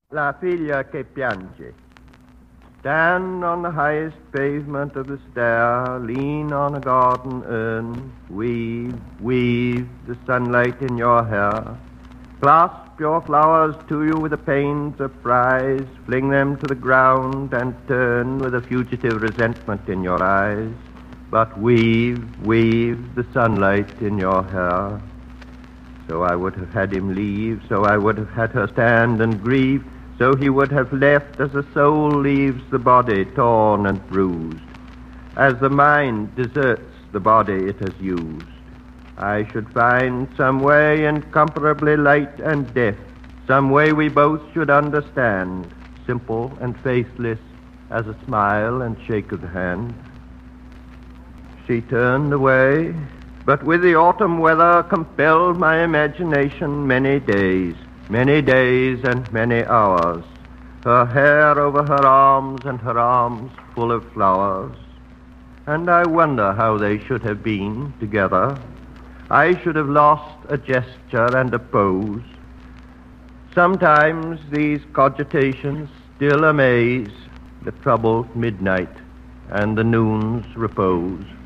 La figlia che piange. Stand on the highest pavement of the stair, lean on a garden urn, weave the sunlight in your hair. Clasp your flowers to you with a pained surprise, fling them to the ground and turn with a fugitive resentment in your eyes. But weave the sunlight in your hair. So I would have had him leave, so I would have had her stand and grieve, so he would have left as the soul leaves the body torn and bruised, as the mind deserts the body it has used. I should find some way incomparably light and deft, some way we both should understand, simple and faithless as a smile and shake of the hand. She turned away, but with the autumn weather compelled my imagination many days and many hours, her hair over her arms and her arms full of flowers. And I wonder how they should have been together. I should have lost a gesture and a pose. Sometimes these cogitations still amaze the troubled midnight and the noon's repose.